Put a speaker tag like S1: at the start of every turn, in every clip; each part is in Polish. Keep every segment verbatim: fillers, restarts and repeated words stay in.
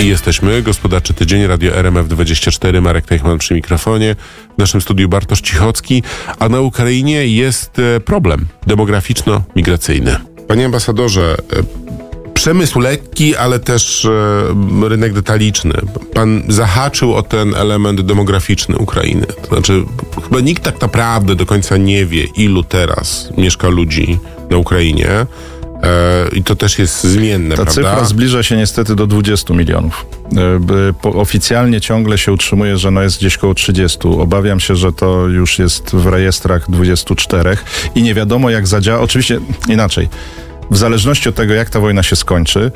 S1: I jesteśmy. Gospodarczy Tydzień, Radio R M F dwadzieścia cztery, Marek Teichman przy mikrofonie. W naszym studiu Bartosz Cichocki. A na Ukrainie jest problem demograficzno-migracyjny. Panie ambasadorze, przemysł lekki, ale też e, rynek detaliczny. Pan zahaczył o ten element demograficzny Ukrainy. To znaczy, chyba nikt tak naprawdę do końca nie wie, ilu teraz mieszka ludzi na Ukrainie. E, I to też jest zmienne,
S2: Ta
S1: prawda?
S2: cyfra zbliża się niestety do dwudziestu milionów. E, po, oficjalnie ciągle się utrzymuje, że no jest gdzieś koło trzydziestu. Obawiam się, że to już jest w rejestrach dwudziestu czterech i nie wiadomo jak zadziała. Oczywiście inaczej. W zależności od tego, jak ta wojna się skończy,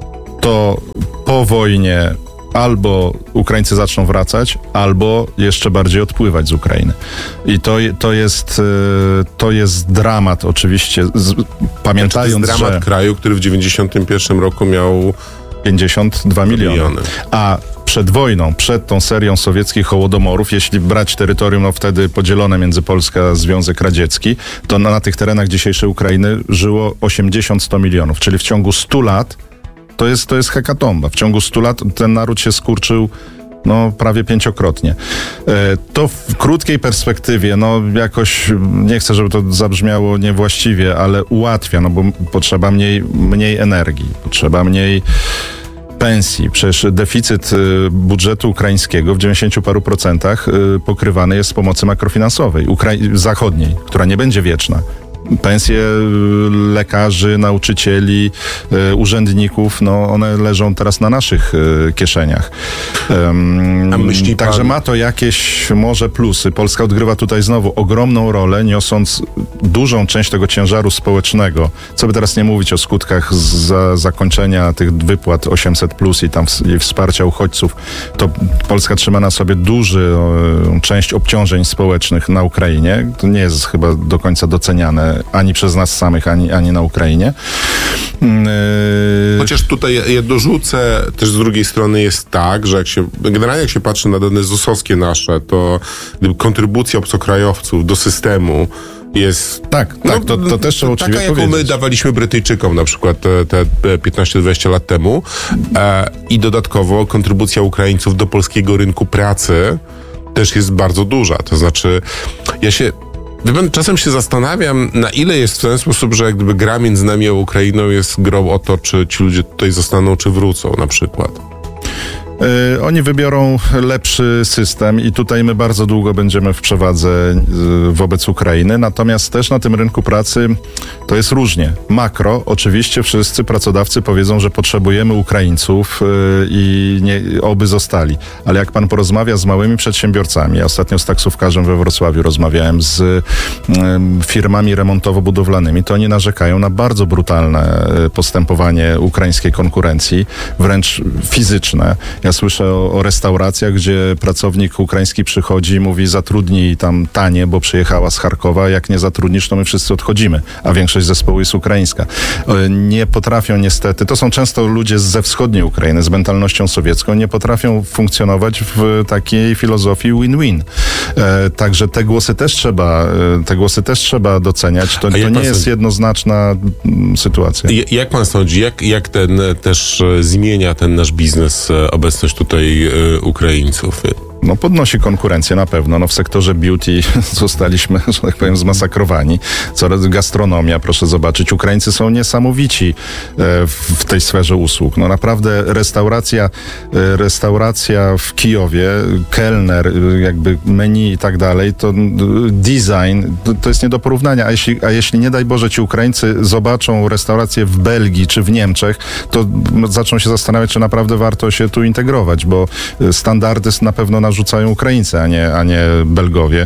S2: to po wojnie albo Ukraińcy zaczną wracać, albo jeszcze bardziej odpływać z Ukrainy. I to, to, jest, to jest dramat oczywiście, z, pamiętając,
S1: to jest dramat
S2: że
S1: kraju, który w dziewięćdziesiątym pierwszym roku miał
S2: pięćdziesiąt dwa miliony. miliony. A przed wojną, przed tą serią sowieckich hołodomorów, jeśli brać terytorium, no wtedy podzielone między Polskę a Związek Radziecki, to na, na tych terenach dzisiejszej Ukrainy żyło osiemdziesiąt do stu milionów, czyli w ciągu stu lat to jest, to jest hekatomba. W ciągu stu lat ten naród się skurczył no prawie pięciokrotnie. E, to w krótkiej perspektywie, no jakoś, nie chcę, żeby to zabrzmiało niewłaściwie, ale ułatwia, no bo potrzeba mniej, mniej energii, potrzeba mniej pensji. Przecież deficyt budżetu ukraińskiego w dziewięćdziesięciu paru procentach pokrywany jest z pomocy makrofinansowej, Ukra- zachodniej, która nie będzie wieczna. Pensje lekarzy, nauczycieli, urzędników, no one leżą teraz na naszych kieszeniach. Um,
S1: A myśli
S2: także
S1: pan...
S2: ma to jakieś może plusy. Polska odgrywa tutaj znowu ogromną rolę, niosąc dużą część tego ciężaru społecznego. Co by teraz nie mówić o skutkach za zakończenia tych wypłat osiemset plus i tam w, i wsparcia uchodźców, to Polska trzyma na sobie dużą część obciążeń społecznych na Ukrainie. To nie jest chyba do końca doceniane ani przez nas samych, ani, ani na Ukrainie. Yy...
S1: Chociaż tutaj ja dorzucę, też z drugiej strony jest tak, że jak się, generalnie jak się patrzy na dane zusowskie nasze, to kontrybucja obcokrajowców do systemu jest...
S2: Tak,
S1: no,
S2: tak, to, to też trzeba uczciwie
S1: taka, jaką
S2: powiedzieć.
S1: my dawaliśmy Brytyjczykom na przykład te, te piętnaście dwadzieścia lat temu e, i dodatkowo kontrybucja Ukraińców do polskiego rynku pracy też jest bardzo duża. To znaczy, ja się... Czasem się zastanawiam, na ile jest w ten sposób, że jak gdyby gra między nami a Ukrainą jest grą o to, czy ci ludzie tutaj zostaną, czy wrócą na przykład.
S2: Yy, oni wybiorą lepszy system i tutaj my bardzo długo będziemy w przewadze yy, wobec Ukrainy, natomiast też na tym rynku pracy to jest różnie. Makro, oczywiście wszyscy pracodawcy powiedzą, że potrzebujemy Ukraińców yy, i nie, oby zostali, ale jak pan porozmawia z małymi przedsiębiorcami, ja ostatnio z taksówkarzem we Wrocławiu rozmawiałem, z yy, firmami remontowo-budowlanymi, to oni narzekają na bardzo brutalne yy, postępowanie ukraińskiej konkurencji, wręcz fizyczne. Ja słyszę o, o restauracjach, gdzie pracownik ukraiński przychodzi i mówi: zatrudnij tam tanie, bo przyjechała z Charkowa, jak nie zatrudnisz, to my wszyscy odchodzimy, a większość zespołu jest ukraińska. Nie potrafią niestety, to są często ludzie ze wschodniej Ukrainy, z mentalnością sowiecką, nie potrafią funkcjonować w takiej filozofii win-win. E, także te głosy też trzeba, te głosy też trzeba doceniać. To, to nie jest sądzi? jednoznaczna m, sytuacja.
S1: Jak pan sądzi, jak, jak ten też zmienia ten nasz biznes obecność tutaj y, Ukraińców?
S2: No podnosi konkurencję na pewno. No w sektorze beauty zostaliśmy, że tak powiem, zmasakrowani. Coraz gastronomia, proszę zobaczyć. Ukraińcy są niesamowici e, w tej sferze usług. No naprawdę restauracja, e, restauracja w Kijowie, kelner, e, jakby menu i tak dalej, to design, to, to jest nie do porównania. A jeśli, a jeśli nie daj Boże ci Ukraińcy zobaczą restaurację w Belgii czy w Niemczech, to zaczną się zastanawiać, czy naprawdę warto się tu integrować, bo standardy na pewno na rzucają Ukraińcy, a nie, a nie Belgowie.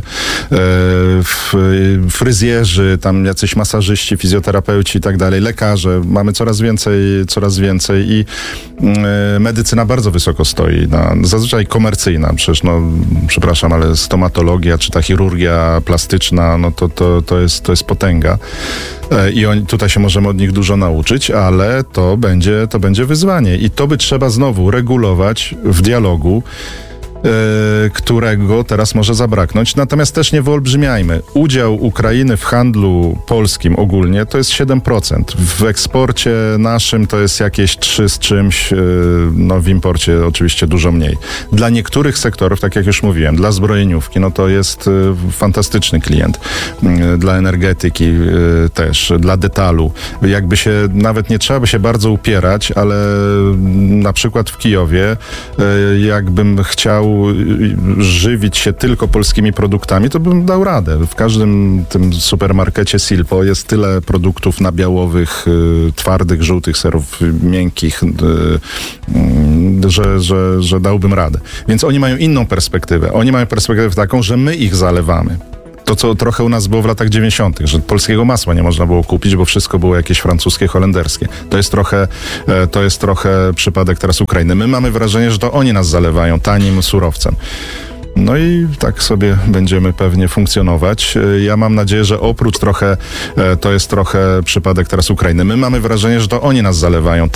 S2: E, fryzjerzy, tam jacyś masażyści, fizjoterapeuci i tak dalej, lekarze. Mamy coraz więcej, coraz więcej i e, medycyna bardzo wysoko stoi. Na, zazwyczaj komercyjna. Przecież, no, przepraszam, ale stomatologia, czy ta chirurgia plastyczna, no to, to, to, jest, to jest potęga. E, I oni, tutaj się możemy od nich dużo nauczyć, ale to będzie, to będzie wyzwanie. I to by trzeba znowu regulować w dialogu. którego teraz może zabraknąć. Natomiast też nie wyolbrzymiajmy. Udział Ukrainy w handlu polskim ogólnie to jest siedem procent. W eksporcie naszym to jest jakieś trzy z czymś, no w imporcie oczywiście dużo mniej. Dla niektórych sektorów, tak jak już mówiłem, dla zbrojeniówki, no to jest fantastyczny klient. Dla energetyki też, dla detalu. Jakby się, nawet nie trzeba by się bardzo upierać, ale na przykład w Kijowie, jakbym chciał żywić się tylko polskimi produktami, to bym dał radę. W każdym tym supermarkecie Silpo jest tyle produktów nabiałowych, y, twardych, żółtych, serów miękkich, y, y, że, że, że dałbym radę. Więc oni mają inną perspektywę. Oni mają perspektywę taką, że my ich zalewamy. To, co trochę u nas było w latach dziewięćdziesiątych, że polskiego masła nie można było kupić, bo wszystko było jakieś francuskie, holenderskie. To jest trochę, to jest trochę przypadek teraz Ukrainy. My mamy wrażenie, że to oni nas zalewają tanim surowcem. No i tak sobie będziemy pewnie funkcjonować. Ja mam nadzieję, że oprócz trochę, to jest trochę przypadek teraz Ukrainy. My mamy wrażenie, że to oni nas zalewają